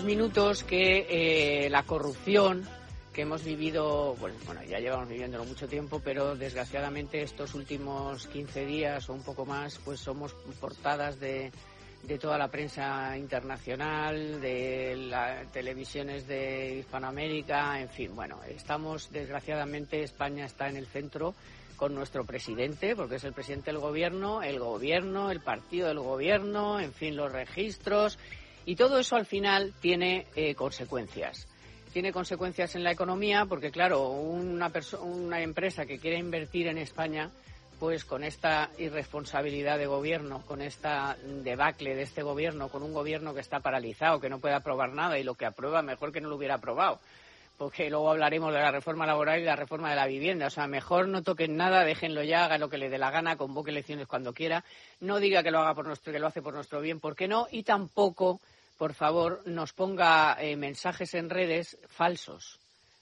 Minutos que la corrupción que hemos vivido, bueno, ya llevamos viviéndolo mucho tiempo, pero desgraciadamente estos últimos 15 días o un poco más, pues somos portadas de toda la prensa internacional, de las televisiones de Hispanoamérica, en fin, bueno, desgraciadamente, España está en el centro con nuestro presidente, porque es el presidente del gobierno, el partido del gobierno, en fin, los registros, y todo eso al final tiene consecuencias. Tiene consecuencias en la economía, porque claro, una empresa que quiere invertir en España, pues con esta irresponsabilidad de gobierno, con esta debacle de este gobierno, con un gobierno que está paralizado, que no puede aprobar nada, y lo que aprueba mejor que no lo hubiera aprobado, porque luego hablaremos de la reforma laboral y la reforma de la vivienda. O sea, mejor no toquen nada, déjenlo ya, haga lo que le dé la gana, convoque elecciones cuando quiera, no diga que lo hace por nuestro bien, ¿por qué no? Y tampoco, por favor, nos ponga mensajes en redes falsos.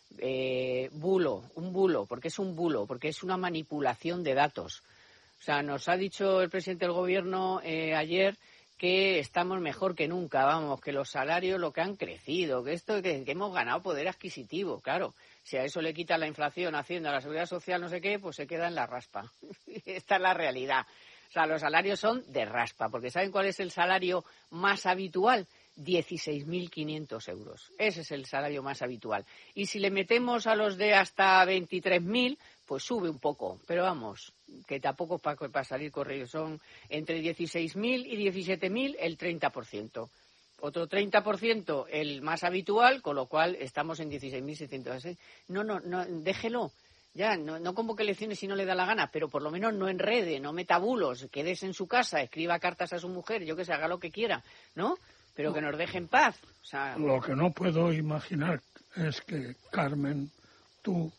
Un bulo, porque es un bulo, porque es una manipulación de datos. O sea, nos ha dicho el presidente del gobierno ayer que estamos mejor que nunca, vamos, que los salarios lo que han crecido, que hemos ganado poder adquisitivo, claro. Si a eso le quita la inflación, Hacienda, la Seguridad Social, no sé qué, pues se queda en la raspa. Esta es la realidad. O sea, los salarios son de raspa, porque ¿saben cuál es el salario más habitual? 16.500 euros. Ese es el salario más habitual. Y si le metemos a los de hasta 23.000, pues sube un poco. Pero vamos, que tampoco para salir corriendo. Son entre 16.000 y 17.000 el 30%. Otro 30% el más habitual, con lo cual estamos en 16.606. No, déjelo. Ya, no convoque elecciones si no le da la gana, pero por lo menos no enrede, no meta bulos, quédese en su casa, escriba cartas a su mujer, yo que sé, haga lo que quiera, ¿no? Pero que nos deje en paz. O sea, lo que no puedo imaginar es que, Carmen, tú,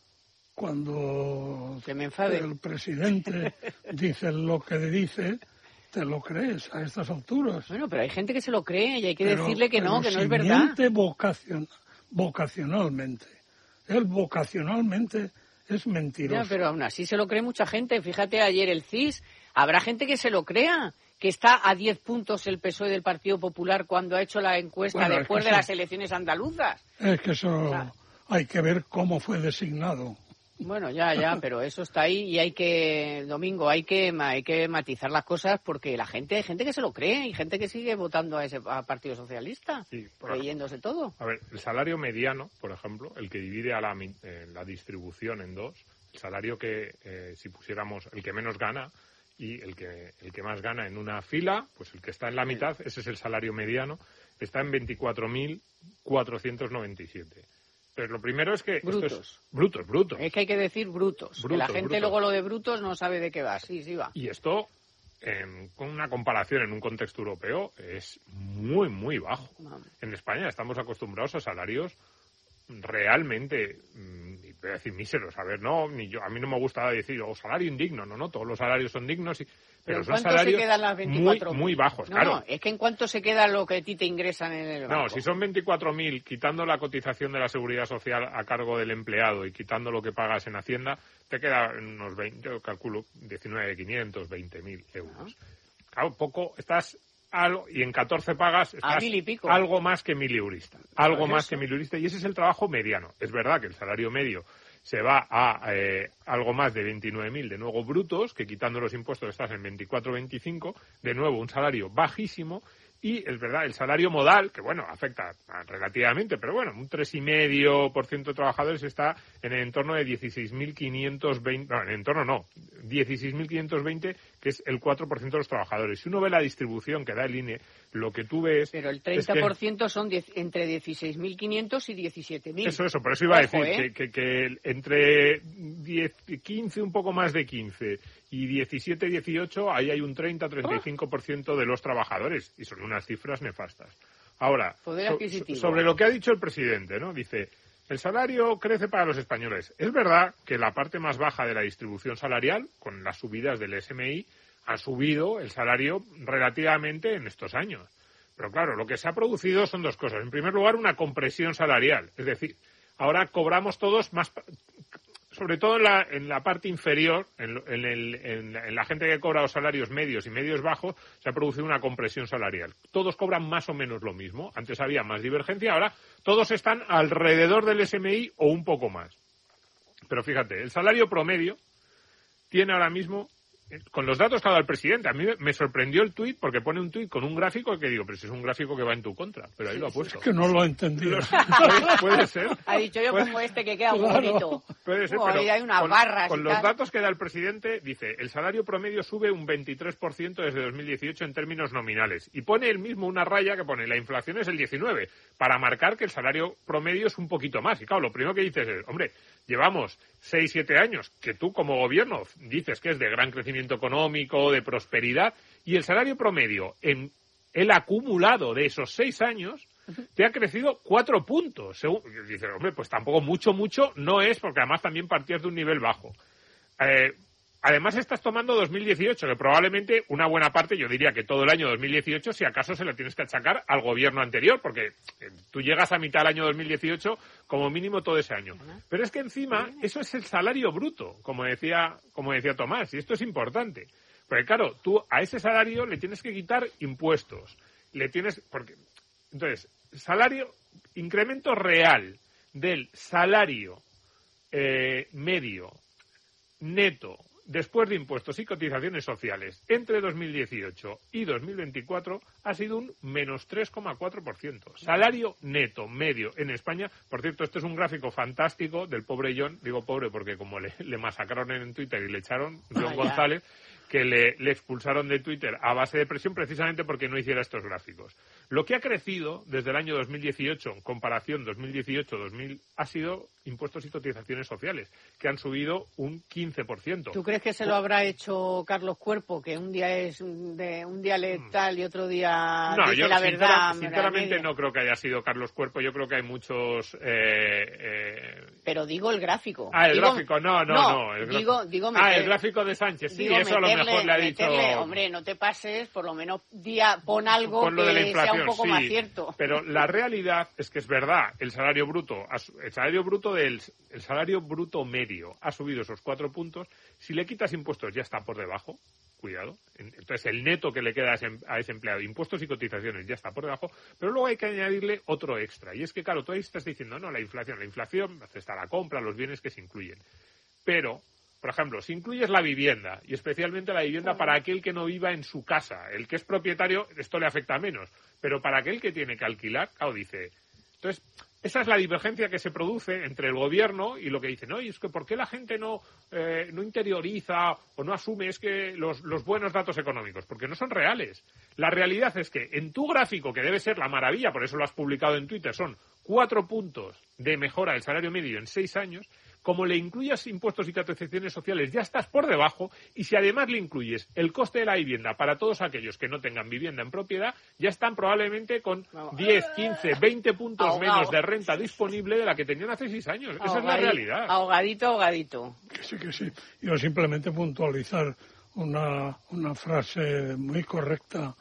cuando que me enfade, el presidente dice lo que dice, te lo crees a estas alturas. Bueno, pero hay gente que se lo cree y hay que decirle que no es verdad. Miente vocacionalmente. Él vocacionalmente es mentiroso. Ya, pero aún así se lo cree mucha gente. Fíjate, ayer el CIS, habrá gente que se lo crea, que está a 10 puntos el PSOE del Partido Popular cuando ha hecho la encuesta después de las elecciones andaluzas. Es que eso hay que ver cómo fue designado. Bueno, ya, pero eso está ahí y hay que matizar las cosas, porque hay gente que se lo cree y gente que sigue votando a Partido Socialista, sí, creyéndose todo. A ver, el salario mediano, por ejemplo, el que divide a la distribución en dos, el salario que si pusiéramos el que menos gana y el que más gana en una fila, pues el que está en la mitad, ese es el salario mediano, está en 24.497. Pero lo primero es que... Brutos. Brutos. Es que hay que decir brutos. Que la gente luego lo de brutos no sabe de qué va. Sí va. Y esto, con una comparación en un contexto europeo, es muy, muy bajo. En España estamos acostumbrados a salarios realmente, voy a decir míseros, a ver, a mí no me gusta decir salario indigno, no, todos los salarios son dignos, pero son salarios se quedan las 24.000? Muy bajos, claro. No, es que en cuánto se queda lo que a ti te ingresan en el banco. No, si son 24.000, quitando la cotización de la Seguridad Social a cargo del empleado y quitando lo que pagas en Hacienda, te queda unos 20, yo calculo 19.500, 20.000 euros. Claro, poco, estás... y en 14 pagas estás algo más que miliurista. Y ese es el trabajo mediano. Es verdad que el salario medio se va a algo más de 29.000, de nuevo brutos, que quitando los impuestos estás en 24, 25, de nuevo un salario bajísimo. Y es verdad, el salario modal, que afecta relativamente, pero un 3,5% de trabajadores está en el entorno de 16.520, no, en el entorno no, 16.520, que es el 4% de los trabajadores. Si uno ve la distribución que da el INE, lo que tú ves... Pero el 30% son entre 16.500 y 17.000. Eso, por eso iba a decir que entre 15, un poco más de 15 y 17, 18, ahí hay un 30-35% de los trabajadores, y son unas cifras nefastas. Ahora, sobre lo que ha dicho el presidente, ¿no? Dice, el salario crece para los españoles. Es verdad que la parte más baja de la distribución salarial, con las subidas del SMI, ha subido el salario relativamente en estos años. Pero claro, lo que se ha producido son dos cosas. En primer lugar, una compresión salarial. Es decir, ahora cobramos todos más... sobre todo en la parte inferior, en la gente que cobra los salarios medios y medios bajos, se ha producido una compresión salarial. Todos cobran más o menos lo mismo. Antes había más divergencia, ahora todos están alrededor del SMI o un poco más. Pero fíjate, el salario promedio tiene ahora mismo, con los datos que ha dado el presidente, a mí me sorprendió el tuit porque pone un tuit con un gráfico que digo, pero si es un gráfico que va en tu contra, pero ahí lo ha puesto. Es que no lo he entendido. Puede ser. Ha dicho yo como que queda muy bonito. Puede ser, pero hay unas barras con y los tal. datos que da el presidente, dice, el salario promedio sube un 23% desde 2018 en términos nominales. Y pone él mismo una raya que pone, la inflación es el 19%, para marcar que el salario promedio es un poquito más. Y claro, lo primero que dices es, hombre, llevamos 6-7 años que tú como gobierno dices que es de gran crecimiento económico, de prosperidad, y el salario promedio en el acumulado de esos 6 años te ha crecido 4 puntos. Dices, hombre, pues tampoco mucho no es, porque además también partías de un nivel bajo. Además estás tomando 2018, que probablemente una buena parte, yo diría que todo el año 2018, si acaso se lo tienes que achacar al gobierno anterior, porque tú llegas a mitad del año 2018 como mínimo todo ese año. Pero es que encima eso es el salario bruto, como decía Tomás, y esto es importante. Porque claro, tú a ese salario le tienes que quitar impuestos. Entonces, incremento real del salario medio neto después de impuestos y cotizaciones sociales entre 2018 y 2024 ha sido un menos 3,4%. Salario neto medio en España. Por cierto, este es un gráfico fantástico del pobre John, digo pobre porque como le masacraron en Twitter y le echaron, John González, que le expulsaron de Twitter a base de presión precisamente porque no hiciera estos gráficos. Lo que ha crecido desde el año 2018, en comparación 2018-2000, ha sido impuestos y cotizaciones sociales, que han subido un 15%. ¿Tú crees que se lo habrá hecho Carlos Cuerpo, que un día es un día letal y otro día no, dice yo la verdad? Sinceramente no creo que haya sido Carlos Cuerpo, yo creo que hay muchos... Pero digo el gráfico. Gráfico, no. Digo el gráfico de Sánchez, sí, eso a lo mejor le ha dicho... Hombre, no te pases, por lo menos pon algo con lo de la que inflación, sea un poco más cierto. Pero la realidad es que es verdad, el salario bruto medio ha subido esos 4 puntos. Si le quitas impuestos ya está por debajo, cuidado. Entonces el neto que le queda a ese empleado, impuestos y cotizaciones, ya está por debajo. Pero luego hay que añadirle otro extra. Y es que, claro, tú ahí estás diciendo, no, la inflación está la compra, los bienes que se incluyen. Pero, por ejemplo, si incluyes la vivienda, y especialmente la vivienda para aquel que no viva en su casa, el que es propietario, esto le afecta menos. Pero para aquel que tiene que alquilar, claro, dice... Entonces, esa es la divergencia que se produce entre el gobierno y lo que dice, no, y es que ¿por qué la gente no interioriza o no asume es que los buenos datos económicos? Porque no son reales. La realidad es que en tu gráfico, que debe ser la maravilla, por eso lo has publicado en Twitter, son 4 puntos de mejora del salario medio en 6 años, como le incluyas impuestos y cotizaciones sociales, ya estás por debajo, y si además le incluyes el coste de la vivienda para todos aquellos que no tengan vivienda en propiedad, ya están probablemente con 10, 15, 20 puntos menos de renta disponible de la que tenían hace 6 años. Esa es la realidad. Ahogadito. Que sí. Yo simplemente puntualizar una frase muy correcta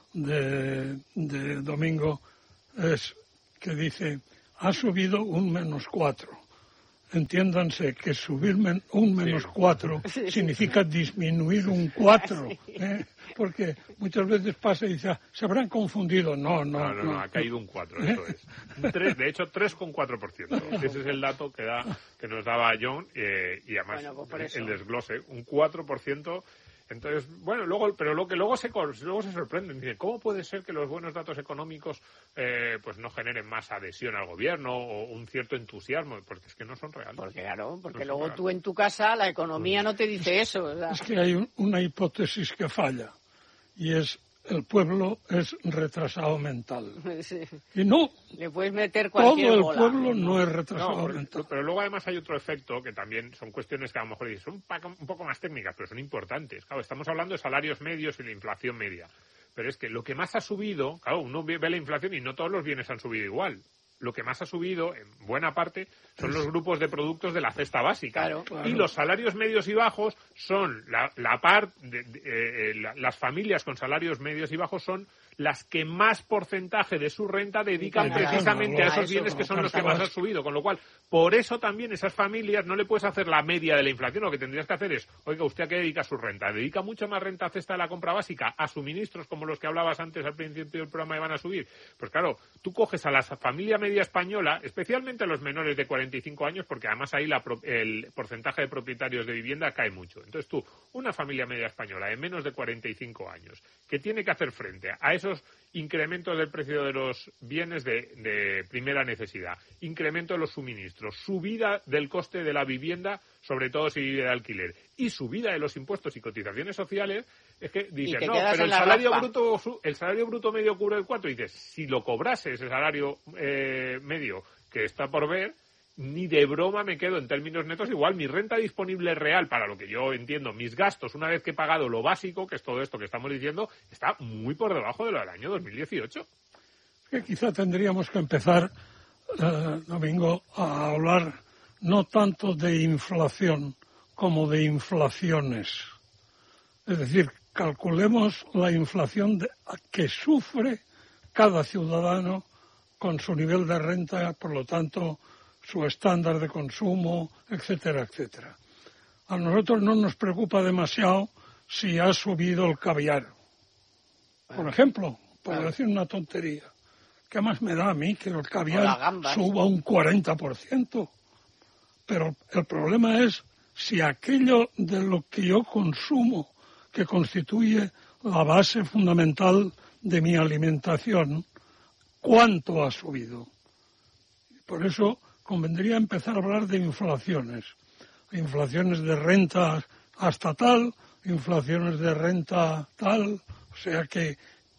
de Domingo, es que dice, ha subido un -4. Entiéndanse que subir un -4 significa disminuir un 4, porque muchas veces pasa y dice, se habrán confundido. No, ha caído un 4, eso es. 3, de hecho, 3,4%. Ese es el dato que nos daba John, y además el desglose, un 4%. Entonces, bueno, luego se sorprenden. Dicen, ¿cómo puede ser que los buenos datos económicos pues no generen más adhesión al gobierno o un cierto entusiasmo? Porque es que no son reales. Porque luego tú en tu casa la economía no te dice eso, ¿verdad? Es que hay una hipótesis que falla, y es el pueblo es retrasado mental. Sí. Y no, le puedes meter cualquier todo el bola. pueblo no es retrasado mental. Pero luego además hay otro efecto que también son cuestiones que a lo mejor son un poco más técnicas, pero son importantes. Claro, estamos hablando de salarios medios y la inflación media. Pero es que lo que más ha subido, claro, uno ve la inflación y no todos los bienes han subido igual. Lo que más ha subido, en buena parte, son los grupos de productos de la cesta básica. Claro. Y los salarios medios y bajos son las familias con salarios medios y bajos son las que más porcentaje de su renta dedican precisamente a esos bienes que son los que más han subido. Con lo cual, por eso también esas familias no le puedes hacer la media de la inflación. Lo que tendrías que hacer es, oiga, ¿usted a qué dedica su renta? ¿Dedica mucho más renta a cesta de la compra básica, a suministros como los que hablabas antes al principio del programa iban a subir? Pues claro, tú coges a la familia media española, especialmente a los menores de 45 años, porque además ahí el porcentaje de propietarios de vivienda cae mucho. Entonces tú, una familia media española de menos de 45 años, que tiene que hacer frente a esos incrementos del precio de los bienes de primera necesidad, incremento de los suministros, subida del coste de la vivienda, sobre todo si vive de alquiler, y subida de los impuestos y cotizaciones sociales, es que dices, no, pero el salario bruto medio cubre el 4, y dices, si lo cobrase ese salario medio que está por ver, ni de broma me quedo en términos netos igual. Mi renta disponible real, para lo que yo entiendo, mis gastos, una vez que he pagado lo básico, que es todo esto que estamos diciendo, está muy por debajo de lo del año 2018. Que quizá tendríamos que empezar, Domingo, a hablar no tanto de inflación como de inflaciones. Es decir, calculemos la inflación que sufre cada ciudadano con su nivel de renta, por lo tanto, su estándar de consumo, etcétera, etcétera. A nosotros no nos preocupa demasiado si ha subido el caviar. Por ejemplo, por decir una tontería. ¿Qué más me da a mí que el caviar suba un 40%? Pero el problema es si aquello de lo que yo consumo, que constituye la base fundamental de mi alimentación, ¿cuánto ha subido? Por eso convendría empezar a hablar de inflaciones. Inflaciones de renta hasta tal, inflaciones de renta tal, o sea que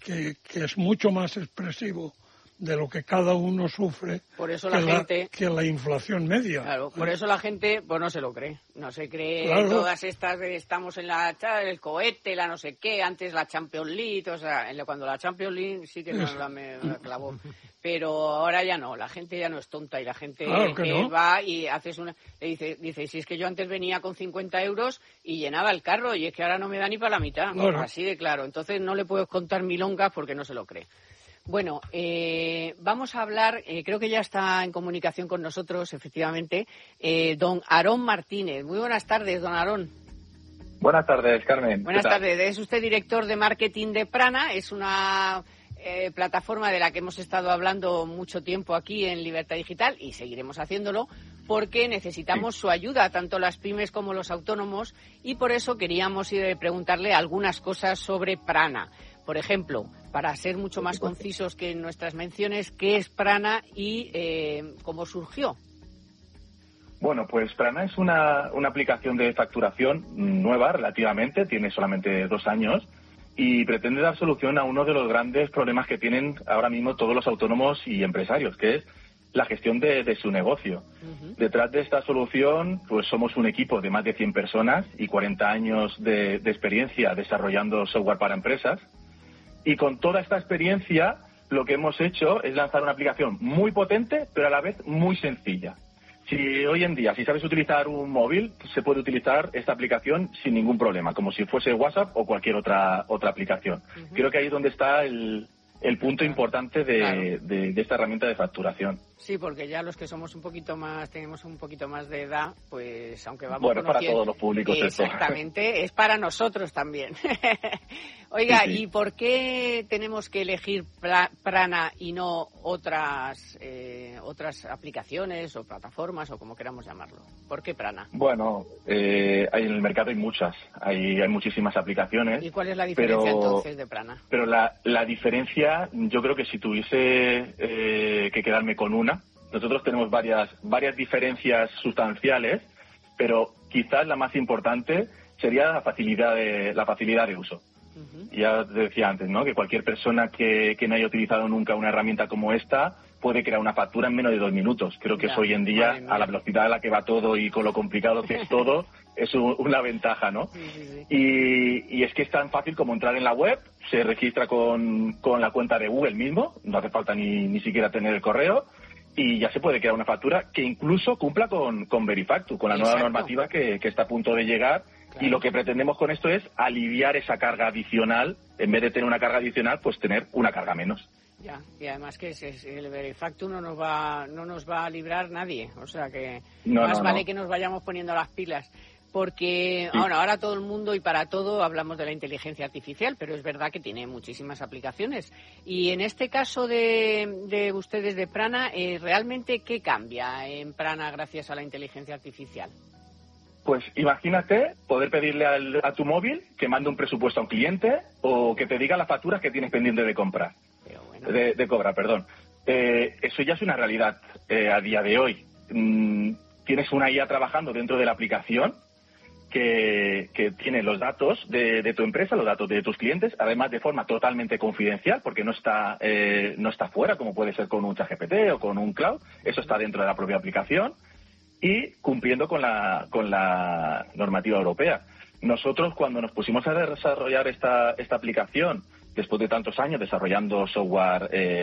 es mucho más expresivo de lo que cada uno sufre por eso que la inflación media. Claro, por eso la gente pues no se lo cree. No se cree todas estas estamos en el cohete, la no sé qué, antes la Champions League, o sea, cuando la Champions League sí que me clavó. Pero ahora ya no, la gente ya no es tonta y la gente no va y le dice, si es que yo antes venía con 50 euros y llenaba el carro y es que ahora no me da ni para la mitad, así de claro. Entonces no le puedo contar milongas porque no se lo cree. Bueno, vamos a hablar, creo que ya está en comunicación con nosotros, efectivamente, don Aarón Martínez. Muy buenas tardes, don Aarón. Buenas tardes, Carmen. Buenas tardes. Es usted director de marketing de Prana, es una plataforma de la que hemos estado hablando mucho tiempo aquí en Libertad Digital y seguiremos haciéndolo porque necesitamos su ayuda, tanto las pymes como los autónomos, y por eso queríamos preguntarle algunas cosas sobre Prana. Por ejemplo, para ser mucho más concisos que en nuestras menciones, ¿qué es Prana y cómo surgió? Bueno, pues Prana es una aplicación de facturación nueva relativamente, tiene solamente 2 años y pretende dar solución a uno de los grandes problemas que tienen ahora mismo todos los autónomos y empresarios, que es la gestión de su negocio. Uh-huh. Detrás de esta solución, pues somos un equipo de más de 100 personas y 40 años de experiencia desarrollando software para empresas. Y con toda esta experiencia, lo que hemos hecho es lanzar una aplicación muy potente, pero a la vez muy sencilla. Si hoy en día, si sabes utilizar un móvil, se puede utilizar esta aplicación sin ningún problema, como si fuese WhatsApp o cualquier otra aplicación. Uh-huh. Creo que ahí es donde está el punto importante de esta herramienta de facturación. Sí, porque ya los que somos tenemos un poquito más de edad, pues aunque vamos conociendo... Bueno, para todos los públicos exactamente, es para nosotros también. Oiga, sí. ¿Y por qué tenemos que elegir Prana y no otras aplicaciones o plataformas o como queramos llamarlo? ¿Por qué Prana? Bueno, en el mercado hay muchas, hay muchísimas aplicaciones. ¿Y cuál es la diferencia entonces de Prana? Pero la diferencia, yo creo que si tuviese que quedarme con una, nosotros tenemos varias diferencias sustanciales, pero quizás la más importante sería la facilidad de uso. Uh-huh. Ya te decía antes, ¿no?, que cualquier persona que no haya utilizado nunca una herramienta como esta puede crear una factura en menos de 2 minutos. Creo que eso hoy en día, a la velocidad a la que va todo y con lo complicado que es todo, es una ventaja, ¿no? Sí. Y es que es tan fácil como entrar en la web, se registra con la cuenta de Google mismo, no hace falta ni siquiera tener el correo, y ya se puede crear una factura que incluso cumpla con Verifactu, con la nueva normativa que está a punto de llegar. Claro. Y lo que pretendemos con esto es aliviar esa carga adicional. En vez de tener una carga adicional, pues tener una carga menos. Ya, y además que el Benefactum no nos va a librar nadie. O sea que vale que nos vayamos poniendo las pilas. Porque ahora todo el mundo y para todo hablamos de la inteligencia artificial, pero es verdad que tiene muchísimas aplicaciones. Y en este caso de ustedes de Prana, ¿realmente qué cambia en Prana gracias a la inteligencia artificial? Pues imagínate poder pedirle a tu móvil que mande un presupuesto a un cliente o que te diga las facturas que tienes pendiente de comprar. Pero bueno. De cobrar, perdón. Eso ya es una realidad a día de hoy. Tienes una IA trabajando dentro de la aplicación que tiene los datos de tu empresa, los datos de tus clientes, además de forma totalmente confidencial, porque no está fuera, como puede ser con un ChatGPT o con un cloud. Eso está dentro de la propia aplicación y cumpliendo con la normativa europea. Nosotros, cuando nos pusimos a desarrollar esta aplicación, después de tantos años desarrollando software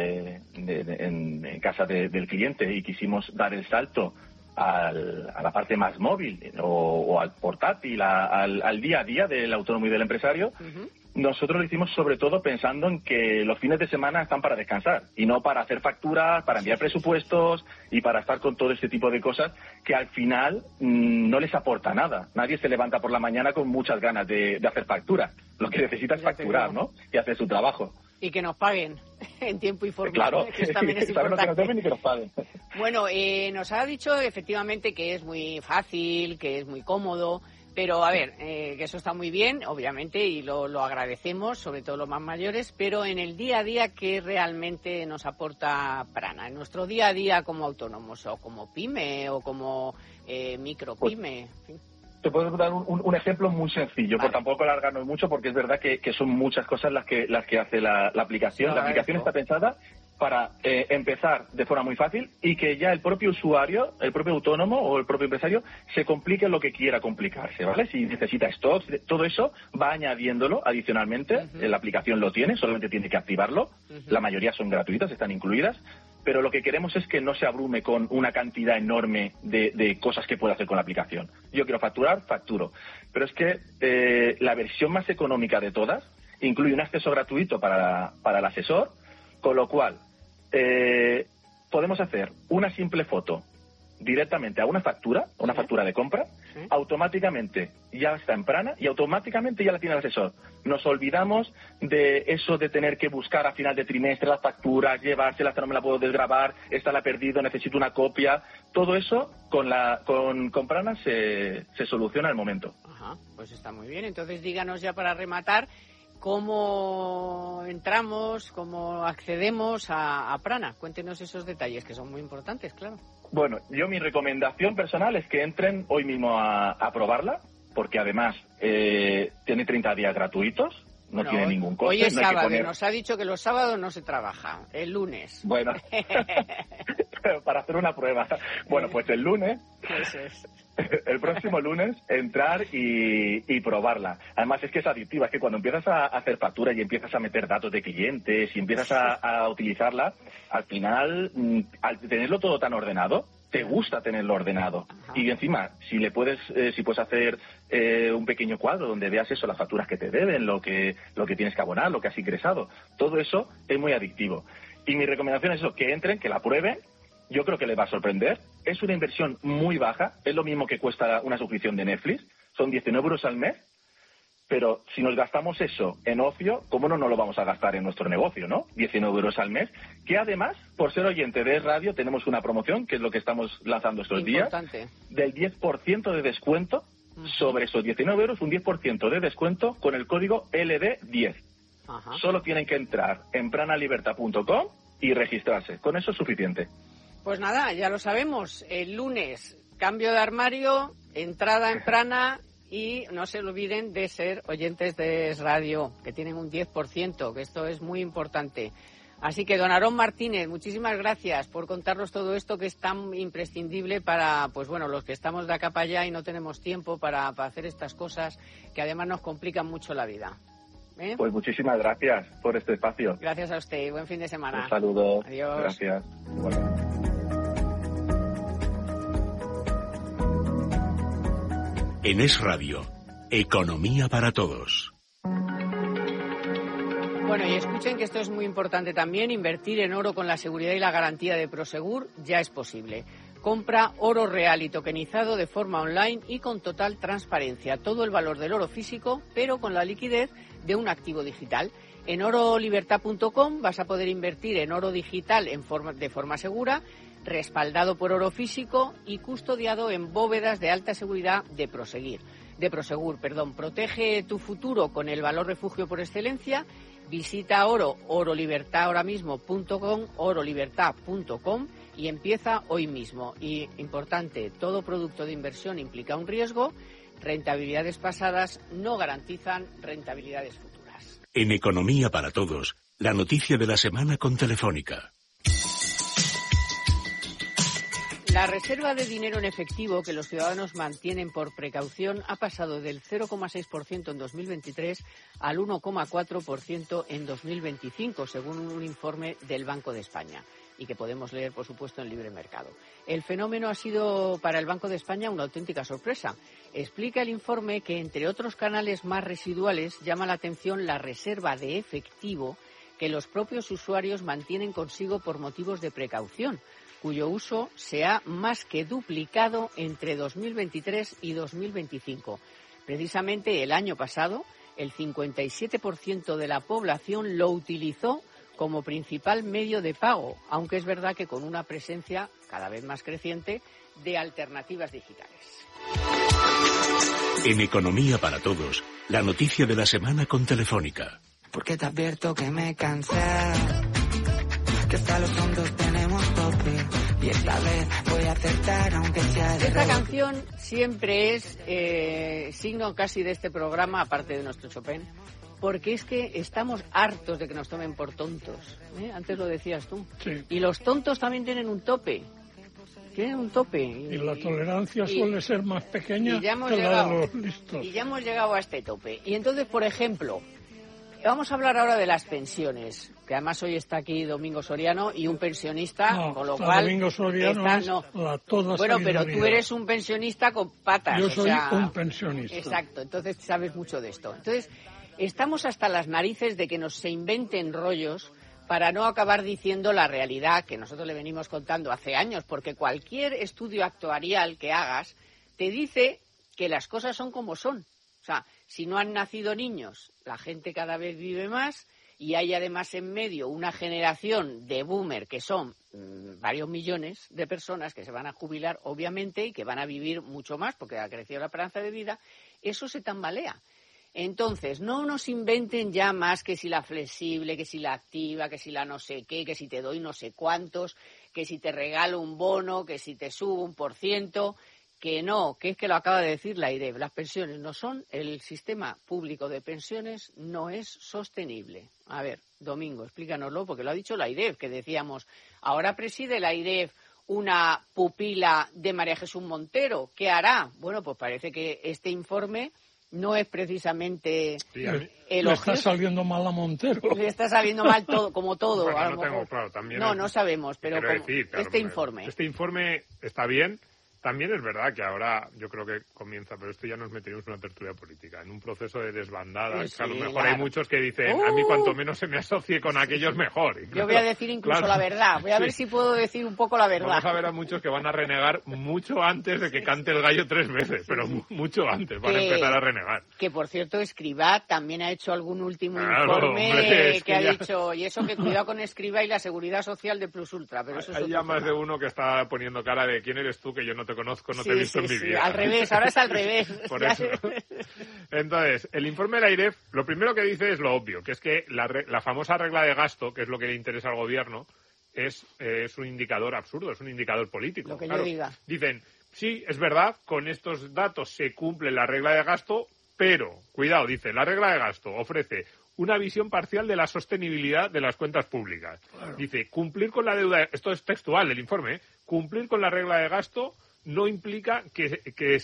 en casa del cliente, y quisimos dar el salto a la parte más móvil o al portátil, al día a día del autónomo y del empresario, nosotros lo hicimos sobre todo pensando en que los fines de semana están para descansar y no para hacer facturas, para enviar presupuestos y para estar con todo este tipo de cosas que al final no les aporta nada. Nadie se levanta por la mañana con muchas ganas de hacer facturas. Lo que necesita es facturar, ¿no? Y hacer su trabajo. Y que nos paguen en tiempo y forma. Claro, que también es saben lo que nos deben importante. y que nos paguen. Bueno, nos ha dicho efectivamente que es muy fácil, que es muy cómodo, pero a ver, que eso está muy bien, obviamente, y lo agradecemos, sobre todo los más mayores, pero en el día a día, ¿qué realmente nos aporta Prana? En nuestro día a día como autónomos, o como pyme, o como micropyme, en fin. Te puedo dar un ejemplo muy sencillo, por tampoco alargarnos mucho, porque es verdad que son muchas cosas las que hace la aplicación. La aplicación está pensada para empezar de forma muy fácil y que ya el propio usuario, el propio autónomo o el propio empresario se complique lo que quiera complicarse, ¿vale? Si necesita stocks, todo eso va añadiéndolo adicionalmente. La aplicación lo tiene, solamente tiene que activarlo. La mayoría son gratuitas, están incluidas. Pero lo que queremos es que no se abrume con una cantidad enorme de cosas que puede hacer con la aplicación. Yo quiero facturar, facturo. Pero es que la versión más económica de todas incluye un acceso gratuito para el asesor, con lo cual podemos hacer una simple foto directamente a una factura de compra, automáticamente ya está en Prana y automáticamente ya la tiene el asesor. Nos olvidamos de eso de tener que buscar a final de trimestre las facturas, llevárselas, esta no me la puedo desgravar, esta la he perdido, necesito una copia. Todo eso con Prana se soluciona al momento. Ajá, pues está muy bien. Entonces díganos ya para rematar cómo entramos, cómo accedemos a Prana. Cuéntenos esos detalles que son muy importantes, claro. Bueno, mi recomendación personal es que entren hoy mismo a probarla, porque además tiene 30 días gratuitos, no tiene ningún coste. Hoy es no hay sábado, que poner... nos ha dicho que los sábados no se trabaja, el lunes. Bueno, para hacer una prueba. Bueno, pues el lunes, Eso es. el próximo lunes, entrar y probarla. Además es que es adictiva, es que cuando empiezas a hacer facturas y empiezas a meter datos de clientes y empiezas a utilizarla, al final, al tenerlo todo tan ordenado, te gusta tenerlo ordenado. Ajá. Y encima, si puedes hacer un pequeño cuadro donde veas eso, las facturas que te deben, lo que tienes que abonar, lo que has ingresado, todo eso es muy adictivo. Y mi recomendación es eso, que entren, que la prueben. Yo creo que les va a sorprender. Es una inversión muy baja, es lo mismo que cuesta una suscripción de Netflix, son 19 euros al mes. Pero si nos gastamos eso en ocio, ¿cómo no nos lo vamos a gastar en nuestro negocio, no? 19 euros al mes, que además, por ser oyente de Radio, tenemos una promoción, que es lo que estamos lanzando estos días, del 10% de descuento sobre esos 19 euros, un 10% de descuento con el código LD10. Ajá. Solo tienen que entrar en pranalibertad.com y registrarse. Con eso es suficiente. Pues nada, ya lo sabemos. El lunes, cambio de armario, entrada en Prana... Y no se olviden de ser oyentes de Radio, que tienen un 10%, que esto es muy importante. Así que, don Aarón Martínez, muchísimas gracias por contarnos todo esto que es tan imprescindible para, pues bueno, los que estamos de acá para allá y no tenemos tiempo para hacer estas cosas que además nos complican mucho la vida. Pues muchísimas gracias por este espacio. Gracias a usted. Buen fin de semana. Un saludo. Adiós. Gracias. Bueno. En Es Radio, Economía para todos. Bueno, y escuchen que esto es muy importante también. Invertir en oro con la seguridad y la garantía de Prosegur ya es posible. Compra oro real y tokenizado de forma online y con total transparencia. Todo el valor del oro físico, pero con la liquidez de un activo digital. En orolibertad.com vas a poder invertir en oro digital de forma segura, respaldado por oro físico y custodiado en bóvedas de alta seguridad de Prosegur. Protege tu futuro con el valor refugio por excelencia. Visita orolibertadahoramismo.com y empieza hoy mismo. Y, importante, todo producto de inversión implica un riesgo. Rentabilidades pasadas no garantizan rentabilidades futuras. En Economía para todos, la noticia de la semana con Telefónica. La reserva de dinero en efectivo que los ciudadanos mantienen por precaución ha pasado del 0,6% en 2023 al 1,4% en 2025, según un informe del Banco de España, y que podemos leer, por supuesto, en Libre Mercado. El fenómeno ha sido para el Banco de España una auténtica sorpresa. Explica el informe que, entre otros canales más residuales, llama la atención la reserva de efectivo que los propios usuarios mantienen consigo por motivos de precaución, cuyo uso se ha más que duplicado entre 2023 y 2025. Precisamente el año pasado, el 57% de la población lo utilizó como principal medio de pago, aunque es verdad que con una presencia cada vez más creciente de alternativas digitales. En Economía para todos, la noticia de la semana con Telefónica. Porque te advierto que me cansé, que hasta los tontos tenemos tope, y esta vez voy a acertar aunque sea de Esta canción siempre es signo casi de este programa, aparte de nuestro Chopin, porque es que estamos hartos de que nos tomen por tontos. Antes lo decías tú. Sí. Y los tontos también tienen un tope. Tienen un tope. Y la tolerancia suele ser más pequeña que la de los listos. Y ya hemos llegado a este tope. Y entonces, por ejemplo, vamos a hablar ahora de las pensiones, que además hoy está aquí Domingo Soriano y un pensionista, con lo cual... Domingo Soriano la toda Bueno, sabiduría. pero tú eres un pensionista con patas. Yo soy un pensionista. Exacto, entonces sabes mucho de esto. Entonces, estamos hasta las narices de que se inventen rollos para no acabar diciendo la realidad que nosotros le venimos contando hace años, porque cualquier estudio actuarial que hagas te dice que las cosas son como son. O sea, si no han nacido niños, la gente cada vez vive más y hay además en medio una generación de boomer que son varios millones de personas que se van a jubilar, obviamente, y que van a vivir mucho más porque ha crecido la esperanza de vida. Eso se tambalea. Entonces, no nos inventen ya más que si la flexible, que si la activa, que si la no sé qué, que si te doy no sé cuántos, que si te regalo un bono, que si te subo 1%, que no, que es que lo acaba de decir la AIREF. Las pensiones no son, el sistema público de pensiones no es sostenible. A ver, Domingo, explícanoslo, porque lo ha dicho la AIREF, que decíamos, ahora preside la AIREF una pupila de María Jesús Montero. ¿Qué hará? Bueno, pues parece que este informe no es precisamente le está saliendo mal a Montero. Le está saliendo mal todo, como todo. Bueno, a lo no mejor. tengo claro, también no sabemos, pero este informe. Este informe está bien. También es verdad que ahora yo creo que comienza, pero esto ya nos meteríamos en una tertulia política, en un proceso de desbandada. Sí, que a lo mejor claro. Hay muchos que dicen, a mí cuanto menos se me asocie con aquellos mejor. Y Yo voy a decir incluso la verdad. Voy a ver si puedo decir un poco la verdad. Vamos a ver a muchos que van a renegar mucho antes de que cante el gallo 3 veces, pero mucho antes van a empezar a renegar. Que, por cierto, Escrivá también ha hecho algún último informe hombre, que ha dicho, y eso que cuidado con Escrivá y la seguridad social de Plus Ultra. Pero eso hay ya más de uno que está poniendo cara de quién eres tú, que yo no te conozco, no te he visto en mi vida. Al revés, ahora es al revés. Por eso. Entonces, el informe de la AIREF, lo primero que dice es lo obvio, que es que la famosa regla de gasto, que es lo que le interesa al gobierno, es un indicador absurdo, es un indicador político. Lo que yo diga. Dicen, sí, es verdad, con estos datos se cumple la regla de gasto, pero, cuidado, dice, la regla de gasto ofrece una visión parcial de la sostenibilidad de las cuentas públicas. Claro. Dice, cumplir con la deuda, esto es textual del informe, cumplir con la regla de gasto no implica que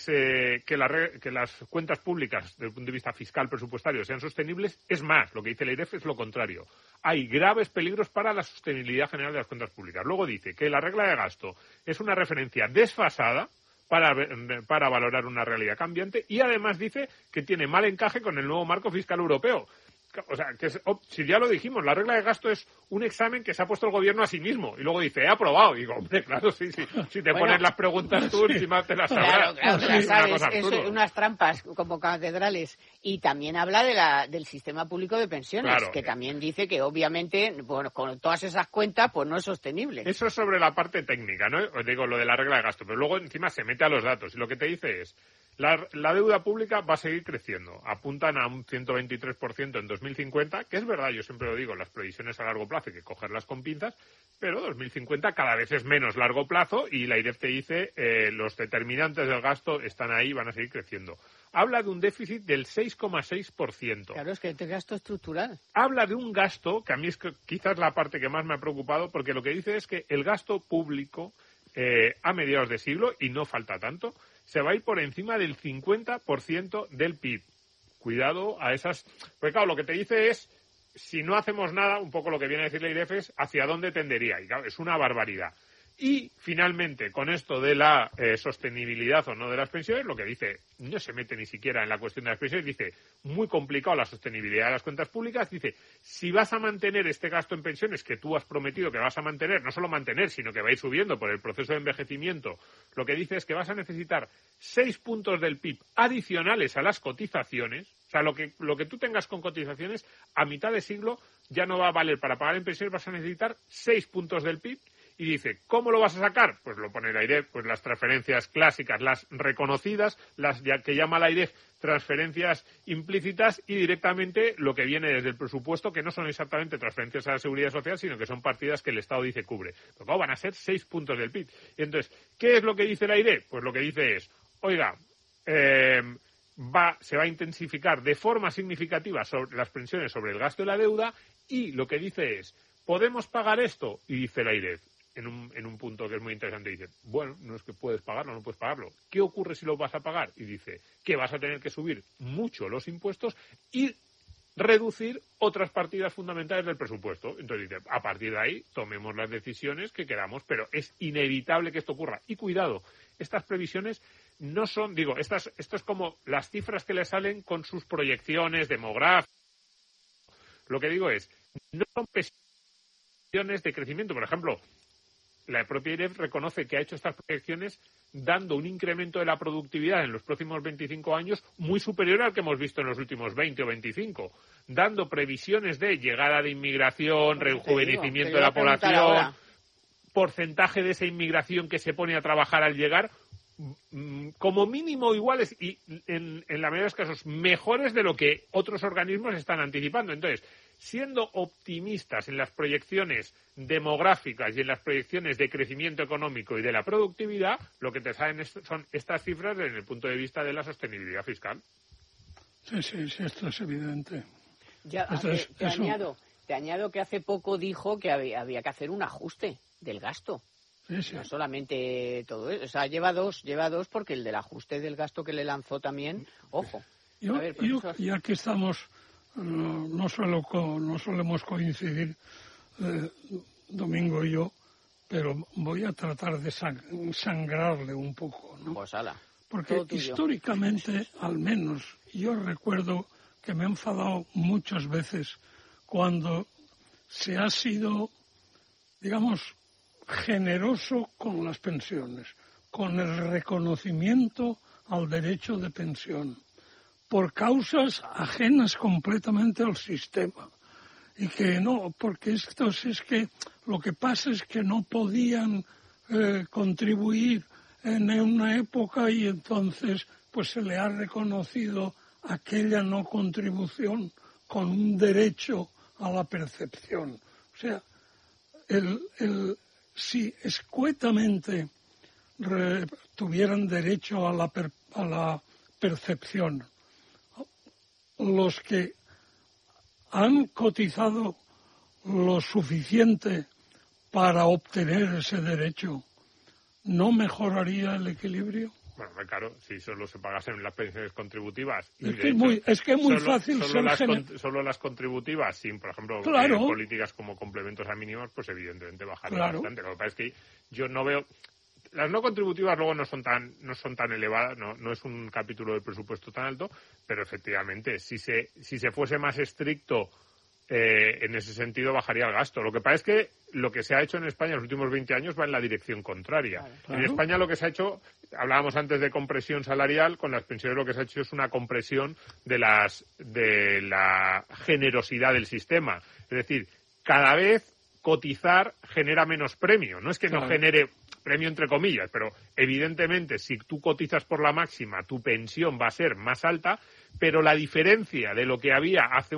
las cuentas públicas, desde el punto de vista fiscal presupuestario, sean sostenibles. Es más, lo que dice la AIREF es lo contrario. Hay graves peligros para la sostenibilidad general de las cuentas públicas. Luego dice que la regla de gasto es una referencia desfasada para valorar una realidad cambiante, y además dice que tiene mal encaje con el nuevo marco fiscal europeo. O sea, que si ya lo dijimos, la regla de gasto es un examen que se ha puesto el gobierno a sí mismo. Y luego dice, he aprobado. Y digo, hombre, claro, sí. Si te pones las preguntas tú, encima te las sabrás. Claro, te las sabes. Es unas trampas como catedrales. Y también habla del sistema público de pensiones, claro, que también dice que, obviamente, bueno, con todas esas cuentas, pues no es sostenible. Eso es sobre la parte técnica, ¿no? Os digo, lo de la regla de gasto. Pero luego, encima, se mete a los datos. Y lo que te dice es, la deuda pública va a seguir creciendo. Apuntan a un 123% en 2050, que es verdad, yo siempre lo digo, las previsiones a largo plazo hay que cogerlas con pinzas, pero 2050 cada vez es menos largo plazo y la IREF te dice los determinantes del gasto están ahí, van a seguir creciendo. Habla de un déficit del 6,6%. Claro, es que este gasto estructural. Habla de un gasto, que a mí es quizás la parte que más me ha preocupado, porque lo que dice es que el gasto público a mediados de siglo, y no falta tanto, se va a ir por encima del 50% del PIB. Cuidado a esas... Porque claro, lo que te dice es, si no hacemos nada, un poco lo que viene a decir la IREF es hacia dónde tendería. Y claro, es una barbaridad. Y, finalmente, con esto de la sostenibilidad o no de las pensiones, lo que dice, no se mete ni siquiera en la cuestión de las pensiones, dice, muy complicado la sostenibilidad de las cuentas públicas, dice, si vas a mantener este gasto en pensiones que tú has prometido que vas a mantener, no solo mantener, sino que va a ir subiendo por el proceso de envejecimiento, lo que dice es que vas a necesitar 6 puntos del PIB adicionales a las cotizaciones, o sea, lo que tú tengas con cotizaciones, a mitad de siglo ya no va a valer para pagar en pensiones, vas a necesitar 6 puntos del PIB. Y dice, ¿cómo lo vas a sacar? Pues lo pone la IREF, pues las transferencias clásicas, las reconocidas, las que llama la IREF transferencias implícitas, y directamente lo que viene desde el presupuesto, que no son exactamente transferencias a la seguridad social, sino que son partidas que el Estado dice cubre. Pero claro, van a ser 6 puntos del PIB. Y entonces, ¿qué es lo que dice la IREF? Pues lo que dice es, oiga, se va a intensificar de forma significativa sobre las pensiones sobre el gasto y la deuda, y lo que dice es, ¿podemos pagar esto? Y dice la IREF, en un punto que es muy interesante, dice, bueno, no es que puedes pagarlo, no puedes pagarlo. ¿Qué ocurre si lo vas a pagar? Y dice que vas a tener que subir mucho los impuestos y reducir otras partidas fundamentales del presupuesto. Entonces dice, a partir de ahí tomemos las decisiones que queramos, pero es inevitable que esto ocurra. Y cuidado, estas previsiones no son, esto es como las cifras que le salen con sus proyecciones demográficas. Lo que digo es, no son previsiones de crecimiento. Por ejemplo, la propia IREF reconoce que ha hecho estas proyecciones dando un incremento de la productividad en los próximos 25 años muy superior al que hemos visto en los últimos 20 o 25, dando previsiones de llegada de inmigración, rejuvenecimiento de la población, porcentaje de esa inmigración que se pone a trabajar al llegar, como mínimo iguales y en la mayoría de los casos mejores de lo que otros organismos están anticipando. Entonces, siendo optimistas en las proyecciones demográficas y en las proyecciones de crecimiento económico y de la productividad, lo que te salen son estas cifras desde el punto de vista de la sostenibilidad fiscal. Sí, esto es evidente. Te añado que hace poco dijo que había que hacer un ajuste del gasto. Sí. No solamente todo eso, o sea, lleva dos porque el del ajuste del gasto que le lanzó también, ojo. Yo ya que estamos, no solemos coincidir Domingo y yo, pero voy a tratar de sangrarle un poco, ¿no? Pues ala, porque históricamente, al menos, yo recuerdo que me he enfadado muchas veces cuando se ha sido, digamos, generoso con las pensiones, con el reconocimiento al derecho de pensión, por causas ajenas completamente al sistema. Y que no, porque estos es que lo que pasa es que no podían contribuir en una época y entonces pues se le ha reconocido aquella no contribución con un derecho a la percepción. O sea, si escuetamente tuvieran derecho a la percepción, los que han cotizado lo suficiente para obtener ese derecho, ¿no mejoraría el equilibrio? Bueno, claro, si solo se pagasen las pensiones contributivas. Es que es muy fácil solo las contributivas, sin, por ejemplo, políticas como complementos a mínimos, pues evidentemente bajaría bastante. Lo que pasa es que yo no veo... Las no contributivas luego no son tan elevadas, no es un capítulo del presupuesto tan alto, pero efectivamente, si se fuese más estricto en ese sentido, bajaría el gasto. Lo que pasa es que lo que se ha hecho en España en los últimos 20 años va en la dirección contraria. Claro. En España lo que se ha hecho, hablábamos antes de compresión salarial, con las pensiones lo que se ha hecho es una compresión de la generosidad del sistema. Es decir, cada vez cotizar genera menos premio. No es que no genere premio entre comillas, pero evidentemente si tú cotizas por la máxima, tu pensión va a ser más alta, pero la diferencia de lo que había hace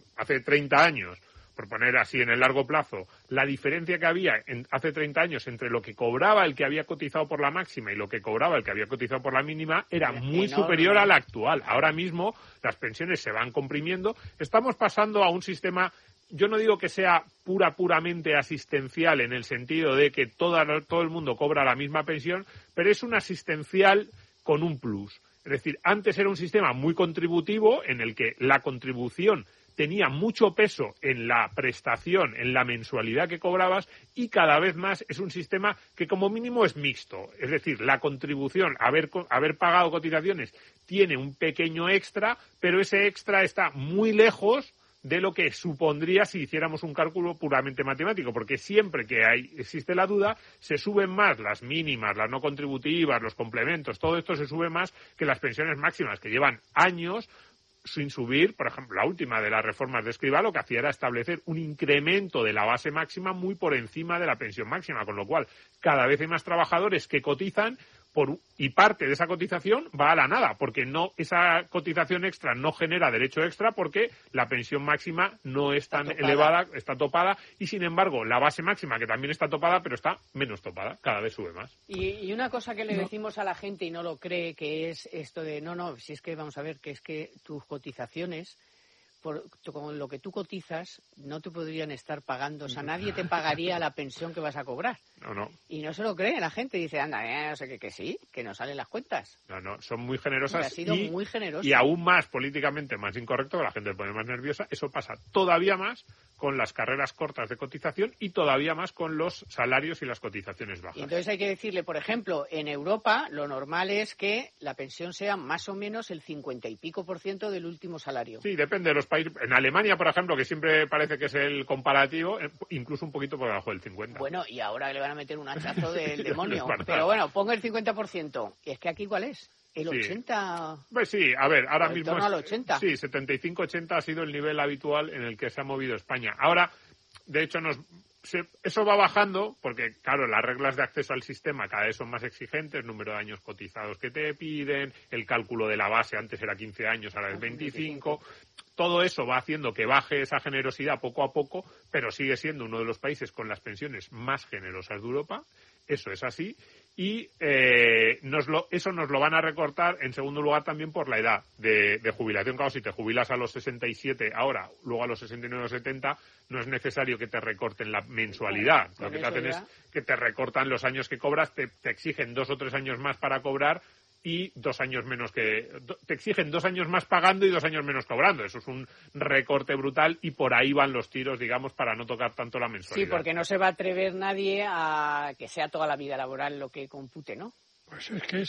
30 años, por poner así en el largo plazo, la diferencia que había hace 30 años entre lo que cobraba el que había cotizado por la máxima y lo que cobraba el que había cotizado por la mínima era muy superior a la actual. Ahora mismo las pensiones se van comprimiendo. Estamos pasando a un sistema, yo no digo que sea puramente asistencial en el sentido de que todo el mundo cobra la misma pensión, pero es un asistencial con un plus. Es decir, antes era un sistema muy contributivo en el que la contribución tenía mucho peso en la prestación, en la mensualidad que cobrabas, y cada vez más es un sistema que como mínimo es mixto. Es decir, la contribución, haber pagado cotizaciones, tiene un pequeño extra, pero ese extra está muy lejos de lo que supondría si hiciéramos un cálculo puramente matemático, porque siempre que existe la duda, se suben más las mínimas, las no contributivas, los complementos, todo esto se sube más que las pensiones máximas, que llevan años sin subir. Por ejemplo, la última de las reformas de Escrivá lo que hacía era establecer un incremento de la base máxima muy por encima de la pensión máxima, con lo cual cada vez hay más trabajadores que cotizan y parte de esa cotización va a la nada, porque esa cotización extra no genera derecho extra porque la pensión máxima no es tan elevada, está topada, y sin embargo la base máxima, que también está topada, pero está menos topada, cada vez sube más. Y una cosa que le decimos a la gente y no lo cree, que es esto de, si es que vamos a ver, que es que tus cotizaciones, con lo que tú cotizas, no te podrían estar pagando. O sea, nadie te pagaría la pensión que vas a cobrar. No. Y no se lo cree la gente. Dice, anda, no sé qué, que sí, que no salen las cuentas. No, son muy generosas. Ha sido muy generoso. Y aún más políticamente más incorrecto, que la gente se pone más nerviosa. Eso pasa todavía más con las carreras cortas de cotización y todavía más con los salarios y las cotizaciones bajas. Y entonces hay que decirle, por ejemplo, en Europa lo normal es que la pensión sea más o menos el 50 y pico % del último salario. Sí, depende de los países. En Alemania, por ejemplo, que siempre parece que es el comparativo, incluso un poquito por debajo del 50. Bueno, y ahora le van a meter un hachazo del demonio. Pero bueno, ponga el 50%. ¿Y es que aquí cuál es? ¿El 80? Pues sí, a ver, ahora mismo torno al 80. Sí, 75-80 ha sido el nivel habitual en el que se ha movido España. Ahora, de hecho, eso va bajando porque, claro, las reglas de acceso al sistema cada vez son más exigentes, número de años cotizados que te piden, el cálculo de la base antes era 15 años, ahora es 25. Todo eso va haciendo que baje esa generosidad poco a poco, pero sigue siendo uno de los países con las pensiones más generosas de Europa. Eso es así. Y eso nos lo van a recortar, en segundo lugar, también por la edad de jubilación. Claro, si te jubilas a los 67 ahora, luego a los 69 o 70, no es necesario que te recorten la mensualidad. Lo que te hacen es que te recortan los años que cobras, te exigen 2 o 3 años más para cobrar y 2 años menos te exigen 2 años más pagando y 2 años menos cobrando. Eso es un recorte brutal y por ahí van los tiros, digamos, para no tocar tanto la mensualidad. Sí, porque no se va a atrever nadie a que sea toda la vida laboral lo que compute, ¿no? Pues es que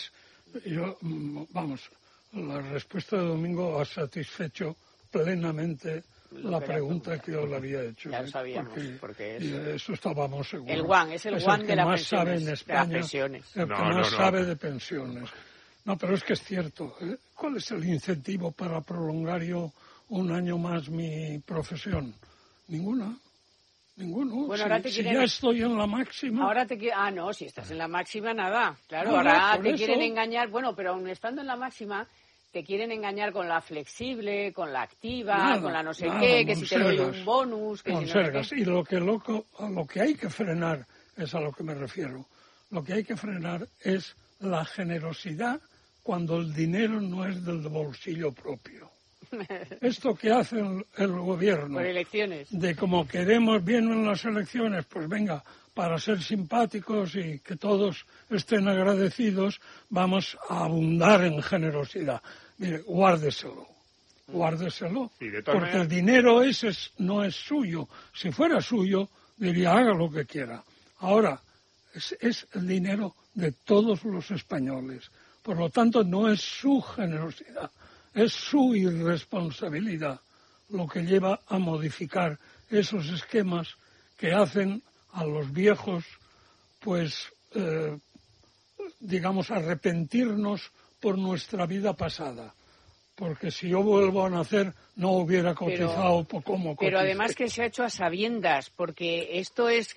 la respuesta de Domingo ha satisfecho plenamente la pregunta que yo le había hecho. Ya lo sabíamos, porque es... eso estábamos seguros. El guan, es el guan de las pensiones. El que más sabe de pensiones. No, pero es que es cierto. ¿Cuál es el incentivo para prolongar yo un año más mi profesión? Ninguno. Bueno, si ya estoy en la máxima. Ahora si estás en la máxima, nada. Claro, ahora te quieren engañar. Bueno, pero aun estando en la máxima, te quieren engañar con la flexible, con la activa, con la no sé qué, que si te doy un bonus, que si no sé qué. Y lo que hay que frenar, es a lo que me refiero, lo que hay que frenar es la generosidad cuando el dinero no es del bolsillo propio. Esto que hace el gobierno, por elecciones, de como queremos bien en las elecciones, pues venga, para ser simpáticos y que todos estén agradecidos, vamos a abundar en generosidad. Mire, guárdeselo, sí, porque el dinero ese no es suyo. Si fuera suyo, diría, haga lo que quiera. Ahora, es el dinero de todos los españoles. Por lo tanto, no es su generosidad, es su irresponsabilidad lo que lleva a modificar esos esquemas que hacen a los viejos, pues, digamos, arrepentirnos por nuestra vida pasada. Porque si yo vuelvo a nacer, no hubiera cotizado como coticé. Pero además que se ha hecho a sabiendas, porque esto es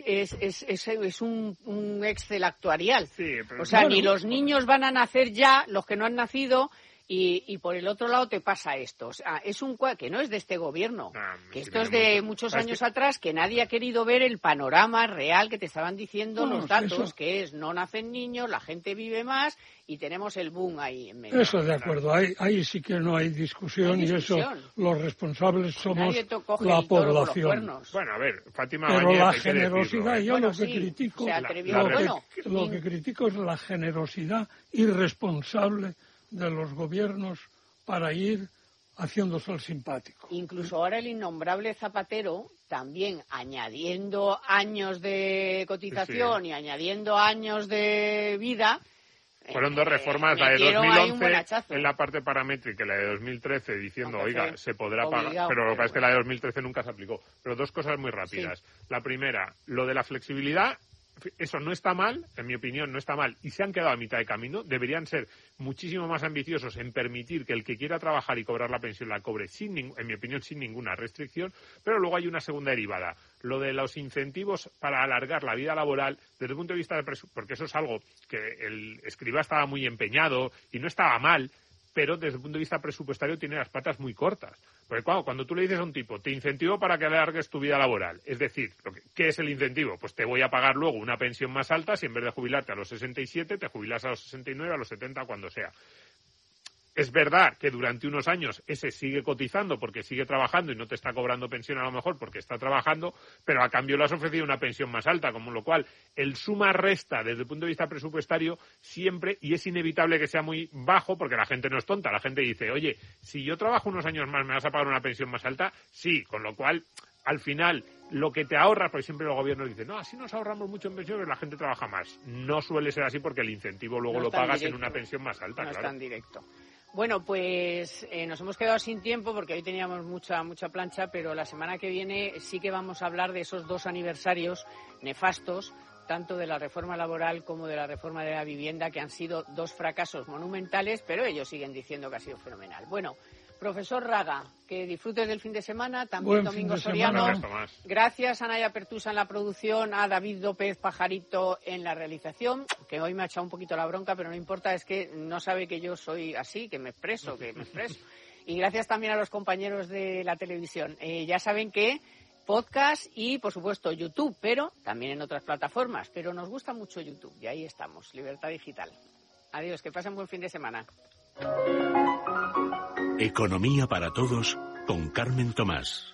un Excel actuarial. Sí, pero o sea, bueno, ni los niños van a nacer ya, los que no han nacido, y por el otro lado te pasa esto. O sea, es un que no es de este gobierno, que esto es de muchos años atrás, que nadie ha querido ver el panorama real que te estaban diciendo los datos, que es no nacen niños, la gente vive más y tenemos el boom ahí en medio. Eso de acuerdo, ahí sí que no hay discusión, y eso los responsables somos la población. Bueno, a ver, Fátima Pero Báñez, la hay que generosidad, decirlo, yo lo que critico, lo que critico es la generosidad irresponsable de los gobiernos para ir haciéndose el simpático. Incluso ahora el innombrable Zapatero, también añadiendo años de cotización y añadiendo años de vida. Fueron dos reformas, la de 2011 en la parte paramétrica y la de 2013 diciendo, oiga, se podrá pagar, pero lo que pasa es que la de 2013 nunca se aplicó. Pero dos cosas muy rápidas. Sí. La primera, lo de la flexibilidad. Eso no está mal, en mi opinión no está mal, y se han quedado a mitad de camino. Deberían ser muchísimo más ambiciosos en permitir que el que quiera trabajar y cobrar la pensión la cobre, en mi opinión, sin ninguna restricción. Pero luego hay una segunda derivada, lo de los incentivos para alargar la vida laboral desde el punto de vista de porque eso es algo que el Escrivá estaba muy empeñado y no estaba mal, pero desde el punto de vista presupuestario tiene las patas muy cortas. Porque cuando tú le dices a un tipo, te incentivo para que alargues tu vida laboral, es decir, ¿qué es el incentivo? Pues te voy a pagar luego una pensión más alta si en vez de jubilarte a los 67, te jubilas a los 69, a los 70, cuando sea. Es verdad que durante unos años ese sigue cotizando porque sigue trabajando y no te está cobrando pensión a lo mejor porque está trabajando, pero a cambio le has ofrecido una pensión más alta, con lo cual el suma-resta desde el punto de vista presupuestario siempre, y es inevitable que sea muy bajo porque la gente no es tonta, la gente dice, oye, si yo trabajo unos años más, ¿me vas a pagar una pensión más alta? Sí, con lo cual, al final, lo que te ahorras, porque siempre los gobiernos dicen, no, así nos ahorramos mucho en pensiones, la gente trabaja más. No suele ser así porque el incentivo luego lo pagas en una pensión más alta, no claro. Es tan directo. Bueno, pues nos hemos quedado sin tiempo porque hoy teníamos mucha plancha, pero la semana que viene sí que vamos a hablar de esos 2 aniversarios nefastos, tanto de la reforma laboral como de la reforma de la vivienda, que han sido 2 fracasos monumentales, pero ellos siguen diciendo que ha sido fenomenal. Bueno, profesor Raga, que disfrutes del fin de semana, también Domingo Soriano. Gracias a Naya Pertusa en la producción, a David López Pajarito en la realización, que hoy me ha echado un poquito la bronca, pero no importa, es que no sabe que yo soy así, que me expreso. Y gracias también a los compañeros de la televisión. Ya saben que podcast y, por supuesto, YouTube, pero también en otras plataformas. Pero nos gusta mucho YouTube y ahí estamos, Libertad Digital. Adiós, que pasen buen fin de semana. Economía para todos con Carmen Tomás.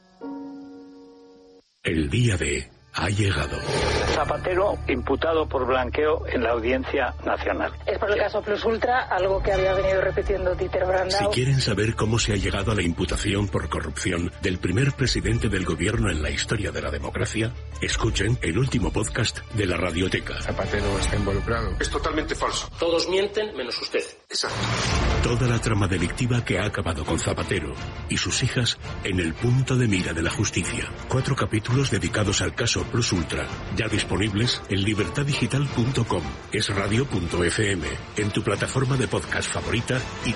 El día D ha llegado. Zapatero imputado por blanqueo en la Audiencia Nacional. Es por el caso Plus Ultra, algo que había venido repitiendo Dieter Brandau. Si quieren saber cómo se ha llegado a la imputación por corrupción del primer presidente del gobierno en la historia de la democracia, escuchen el último podcast de la Radioteca. Zapatero está involucrado. Es totalmente falso. Todos mienten menos usted. Exacto. Toda la trama delictiva que ha acabado con Zapatero y sus hijas en el punto de mira de la justicia. 4 capítulos dedicados al caso Plus Ultra, ya disponibles en libertaddigital.com, esradio.fm, en tu plataforma de podcast favorita y